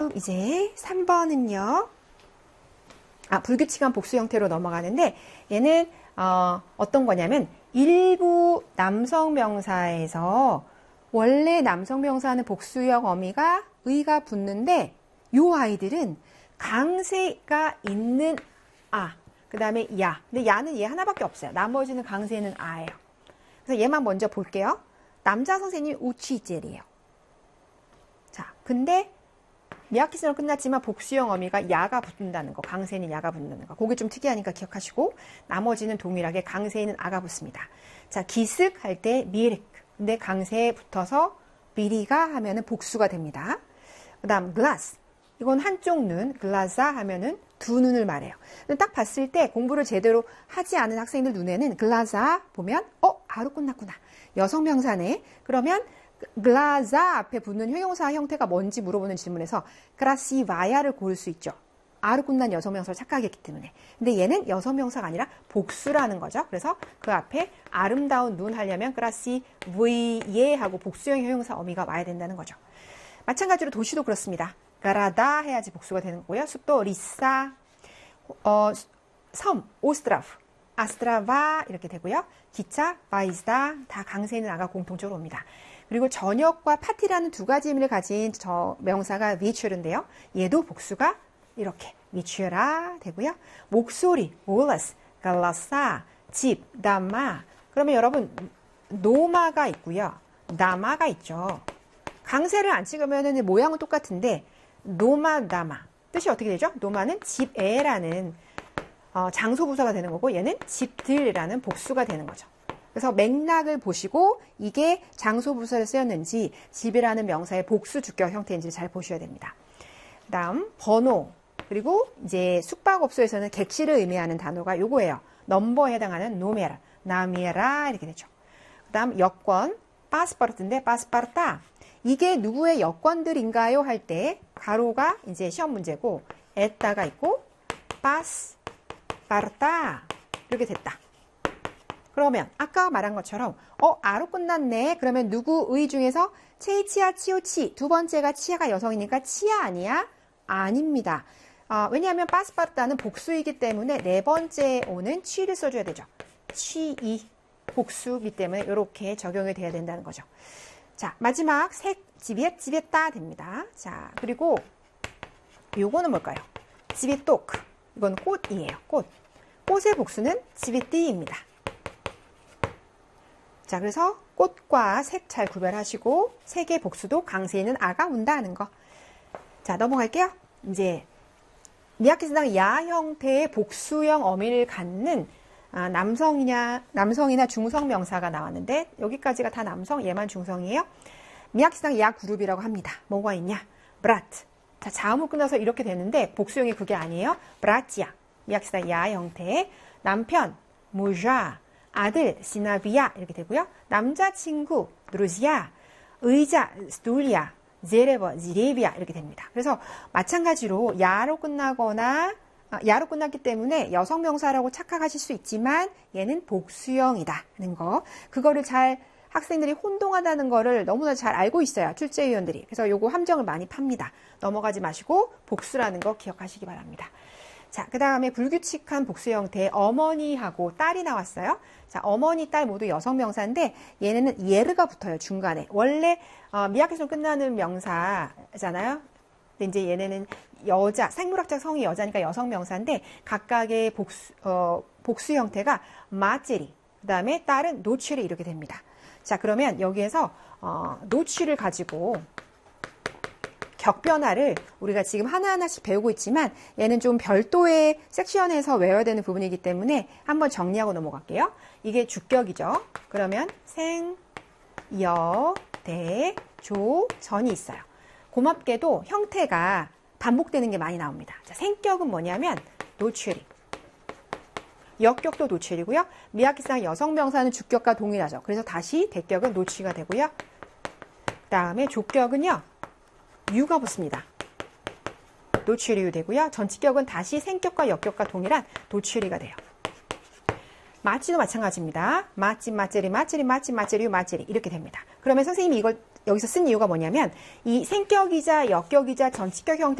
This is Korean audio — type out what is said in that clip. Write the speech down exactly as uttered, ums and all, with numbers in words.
다음 이제 삼 번은요. 아, 불규칙한 복수 형태로 넘어가는데 얘는 어, 어떤 거냐면 일부 남성 명사에서 원래 남성 명사는 복수형 어미가 의가 붙는데 요 아이들은 강세가 있는 아, 그 다음에 야. 근데 야는 얘 하나밖에 없어요. 나머지는 강세는 아예요. 그래서 얘만 먼저 볼게요. 남자 선생님이 우치젤이에요. 자, 근데 미야키스로 끝났지만 복수형 어미가 야가 붙는다는 거, 강세는 야가 붙는다는 거. 그게 좀 특이하니까 기억하시고 나머지는 동일하게 강세는 아가 붙습니다. 자, 기습 할 때 미렉. 근데 강세에 붙어서 비리가 하면은 복수가 됩니다. 그 다음 글라스. 이건 한쪽 눈, 글라사 하면은 두 눈을 말해요. 근데 딱 봤을 때 공부를 제대로 하지 않은 학생들 눈에는 글라사 보면 어? 아로 끝났구나. 여성 명사네. 그러면 글라자 앞에 붙는 형용사 형태가 뭔지 물어보는 질문에서 그라시바야를 고를 수 있죠. 아로 끝난 여성 명사를 착각했기 때문에. 근데 얘는 여성 명사가 아니라 복수라는 거죠. 그래서 그 앞에 아름다운 눈 하려면 그라시브이예 하고 복수형 형용사 어미가 와야 된다는 거죠. 마찬가지로 도시도 그렇습니다. 가라다 해야지 복수가 되는 거고요. 숲도 리사, 어, 섬, 오스트라프, 아스트라바 이렇게 되고요. 기차, 바이스다 다 강세는 아가 공통적으로 옵니다. 그리고 저녁과 파티라는 두 가지 의미를 가진 저 명사가 위추얼인데요. 얘도 복수가 이렇게 위추얼아 되고요. 목소리, 볼러스, 갈라사, 집, 다마. 그러면 여러분 노마가 있고요. 다마가 있죠. 강세를 안 찍으면 모양은 똑같은데 노마, 다마. 뜻이 어떻게 되죠? 노마는 집에라는 어, 장소 부사가 되는 거고 얘는 집들이라는 복수가 되는 거죠. 그래서 맥락을 보시고 이게 장소 부사를 쓰였는지 집이라는 명사의 복수 주격 형태인지 잘 보셔야 됩니다. 그 다음 번호 그리고 이제 숙박업소에서는 객실을 의미하는 단어가 요거예요. 넘버에 해당하는 노메라, 나미에라 이렇게 되죠. 그 다음 여권, 파스포르트인데 파스파르타 이게 누구의 여권들인가요? 할 때 가로가 이제 시험 문제고 에따가 있고 파스파르타 이렇게 됐다. 그러면 아까 말한 것처럼 어 아로 끝났네. 그러면 누구의 중에서 체이치아 치오치 두 번째가 치아가 여성이니까 치아 아니야? 아닙니다. 어, 왜냐하면 파스파르타는 복수이기 때문에 네 번째 오는 취를 써줘야 되죠. 취이 복수이기 때문에 이렇게 적용이 돼야 된다는 거죠. 자, 마지막 색, 집에, 집에따 됩니다. 자, 그리고 요거는 뭘까요? 집에똑. 이건 꽃이에요. 꽃. 꽃의 복수는 집에띠입니다. 자, 그래서 꽃과 색 잘 구별하시고 색의 복수도 강세는 아가 온다는 거. 자, 넘어갈게요. 이제 미야키스당 야 형태의 복수형 어미를 갖는 아, 남성이냐, 남성이나 중성 명사가 나왔는데 여기까지가 다 남성, 얘만 중성이에요. 미야키스당 야 그룹이라고 합니다. 뭐가 있냐? 브라트. 자, 자음으로 끝나서 이렇게 되는데 복수형이 그게 아니에요. 브라치야. 미야키스당 야 형태의 남편, 무자, 아들, 시나비야 이렇게 되고요. 남자친구, 드루지야, 의자, 스툴리아, 제레버, 지레비아 이렇게 됩니다. 그래서 마찬가지로 야로 끝나거나 야로 끝났기 때문에 여성 명사라고 착각하실 수 있지만 얘는 복수형이다는 거. 그거를 잘 학생들이 혼동하다는 거를 너무나 잘 알고 있어요. 출제위원들이. 그래서 요거 함정을 많이 팝니다. 넘어가지 마시고 복수라는 거 기억하시기 바랍니다. 자, 그 다음에 불규칙한 복수 형태의 어머니하고 딸이 나왔어요. 자, 어머니, 딸 모두 여성 명사인데 얘네는 예르가 붙어요. 중간에. 원래 어, 미야키스로 끝나는 명사잖아요. 근데 이제 얘네는 여자, 생물학적 성이 여자니까 여성 명사인데 각각의 복수, 어, 복수 형태가 마제리, 그 다음에 딸은 노취리 이렇게 됩니다. 자, 그러면 여기에서 어, 노취를 가지고 격변화를 우리가 지금 하나하나씩 배우고 있지만 얘는 좀 별도의 섹션에서 외워야 되는 부분이기 때문에 한번 정리하고 넘어갈게요. 이게 주격이죠. 그러면 생, 여, 대, 조, 전이 있어요. 고맙게도 형태가 반복되는 게 많이 나옵니다. 자, 생격은 뭐냐면 노취리. 역격도 노취리고요. 미야키상 여성 명사는 주격과 동일하죠. 그래서 다시 대격은 노취가 되고요. 그 다음에 조격은요. 유가 붙습니다. 노취리유 되고요. 전치격은 다시 생격과 역격과 동일한 도취리가 돼요. 마찌도 마찬가지입니다. 마찌, 마찌리, 마찌리, 마찌, 마찌리유, 마찌리 이렇게 됩니다. 그러면 선생님이 이걸 여기서 쓴 이유가 뭐냐면 이 생격이자 역격이자 전치격 형태